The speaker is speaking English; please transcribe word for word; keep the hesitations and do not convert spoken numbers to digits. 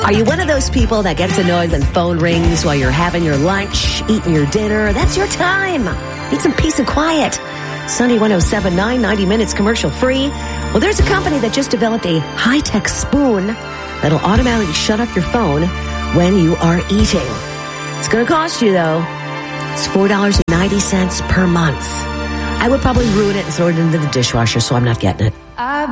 Are you one of those people that gets annoyed when phone rings while you're having your lunch, eating your dinner? That's your time. Need some peace and quiet. Sunny one oh seven point nine, ninety minutes commercial free. Well, there's a company that just developed a high-tech spoon that'll automatically shut off your phone when you are eating. It's going to cost you, though. It's four dollars and ninety cents per month. I would probably ruin it and throw it into the dishwasher, so I'm not getting it.